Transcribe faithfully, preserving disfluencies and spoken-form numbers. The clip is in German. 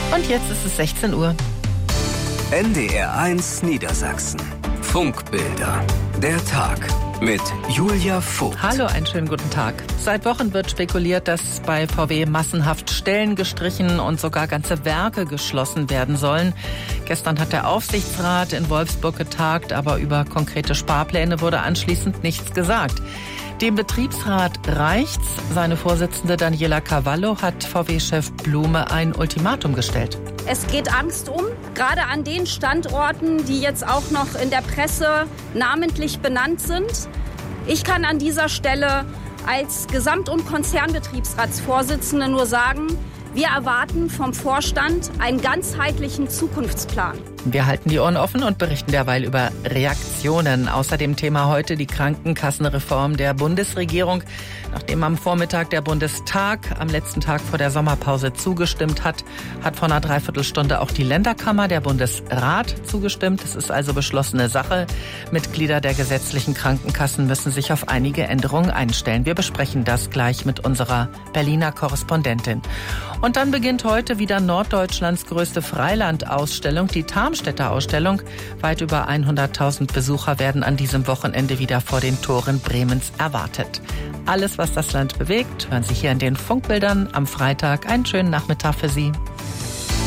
Und jetzt ist es sechzehn Uhr. N D R eins Niedersachsen. Funkbilder. Der Tag mit Julia Vogt. Hallo, einen schönen guten Tag. Seit Wochen wird spekuliert, dass bei V W massenhaft Stellen gestrichen und sogar ganze Werke geschlossen werden sollen. Gestern hat der Aufsichtsrat in Wolfsburg getagt, aber über konkrete Sparpläne wurde anschließend nichts gesagt. Dem Betriebsrat reicht's. Seine Vorsitzende Daniela Cavallo hat V W-Chef Blume ein Ultimatum gestellt. Es geht Angst um, gerade an den Standorten, die jetzt auch noch in der Presse namentlich benannt sind. Ich kann an dieser Stelle als Gesamt- und Konzernbetriebsratsvorsitzende nur sagen, wir erwarten vom Vorstand einen ganzheitlichen Zukunftsplan. Wir halten die Ohren offen und berichten derweil über Reaktionen. Außerdem Thema heute die Krankenkassenreform der Bundesregierung. Nachdem am Vormittag der Bundestag am letzten Tag vor der Sommerpause zugestimmt hat, hat vor einer Dreiviertelstunde auch die Länderkammer, der Bundesrat, zugestimmt. Es ist also beschlossene Sache. Mitglieder der gesetzlichen Krankenkassen müssen sich auf einige Änderungen einstellen. Wir besprechen das gleich mit unserer Berliner Korrespondentin. Und dann beginnt heute wieder Norddeutschlands größte Freilandausstellung, die Tarmstädter Ausstellung. Weit über hunderttausend Besucher werden an diesem Wochenende wieder vor den Toren Bremens erwartet. Alles, was das Land bewegt, hören Sie hier in den Funkbildern am Freitag. Einen schönen Nachmittag für Sie.